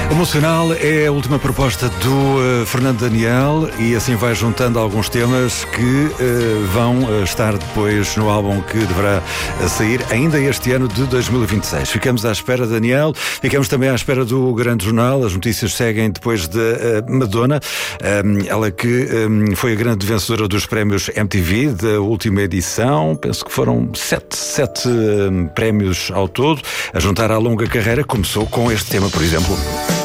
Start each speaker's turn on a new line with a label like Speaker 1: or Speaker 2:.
Speaker 1: Emocional é a última proposta do Fernando Daniel e assim vai juntando alguns temas que vão estar depois no álbum que deverá sair ainda este ano de 2026. Ficamos à espera, Daniel, ficamos também à espera do Grande Jornal. As notícias seguem depois de Madonna, ela que foi a grande vencedora dos prémios MTV da última edição. Penso que foram sete prémios ao todo, a juntar à longa carreira. Começou com este tema, por exemplo.